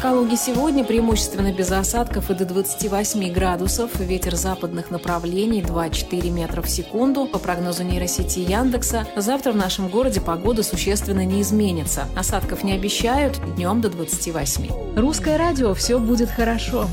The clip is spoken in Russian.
Калуге сегодня преимущественно без осадков и до 28 градусов. Ветер западных направлений 2-4 метра в секунду. По прогнозу нейросети Яндекса, завтра в нашем городе погода существенно не изменится. Осадков не обещают, днем до 28. Русское радио «Все будет хорошо».